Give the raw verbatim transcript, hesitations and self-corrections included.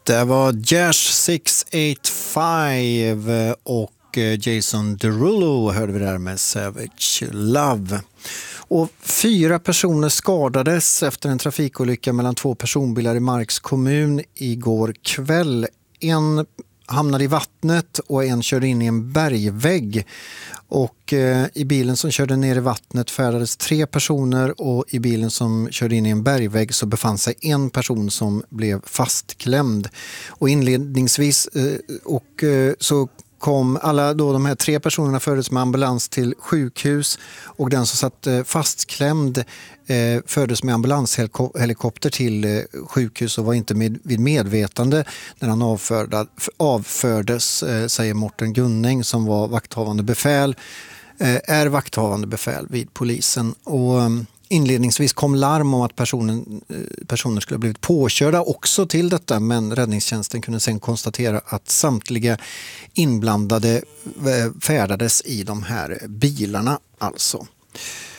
Det var Jazz sex åtta fem och Jason Derulo hörde vi där med Savage Love. Och fyra personer skadades efter en trafikolycka mellan två personbilar i Marks kommun igår kväll. En hamnade i vattnet och en körde in i en bergvägg. Och eh, i bilen som körde ner i vattnet färdades tre personer och i bilen som körde in i en bergvägg så befann sig en person som blev fastklämd. Och inledningsvis eh, och eh, så kom alla då de här tre personerna fördes med ambulans till sjukhus och den som satt eh, fastklämd eh, fördes med ambulanshelikopter till eh, sjukhus och var inte med, vid medvetande när han avförda, avfördes, eh, säger Morten Gunning som var vakthavande befäl, eh, är vakthavande befäl vid polisen. Och eh, inledningsvis kom larm om att personen, personer skulle ha blivit påkörda också till detta, men räddningstjänsten kunde sen konstatera att samtliga inblandade färdades i de här bilarna alltså.